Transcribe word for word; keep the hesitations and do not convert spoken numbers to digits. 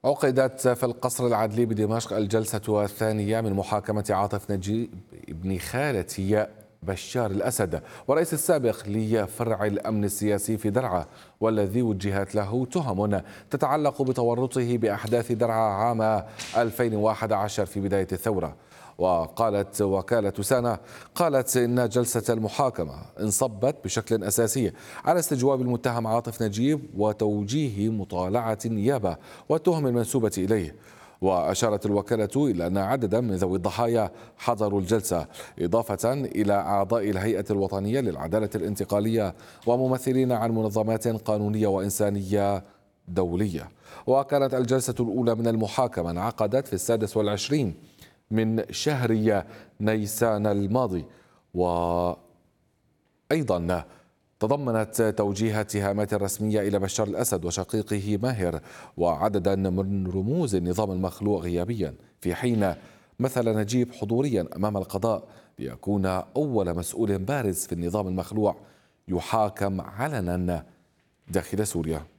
عقدت في القصر العدلي بدمشق الجلسة الثانية من محاكمة عاطف نجيب ابن خالة بشار الأسد ورئيس السابق لفرع الأمن السياسي في درعا، والذي وجهت له تهم تتعلق بتورطه بأحداث درعا عام ألفين وأحد عشر في بداية الثورة. وقالت وكالة سانا قالت إن جلسة المحاكمة انصبت بشكل أساسي على استجواب المتهم عاطف نجيب وتوجيه مطالعة النيابة والتهم المنسوبة إليه. وأشارت الوكالة إلى أن عددا من ذوي الضحايا حضروا الجلسة، إضافة إلى أعضاء الهيئة الوطنية للعدالة الانتقالية وممثلين عن منظمات قانونية وإنسانية دولية. وكانت الجلسة الأولى من المحاكمة انعقدت في السادس والعشرين من شهر نيسان الماضي، وأيضا تضمنت توجيه اتهامات رسمية إلى بشار الأسد وشقيقه ماهر وعددا من رموز النظام المخلوع غيابيا، في حين مثل نجيب حضوريا أمام القضاء ليكون أول مسؤول بارز في النظام المخلوع يحاكم علنا داخل سوريا.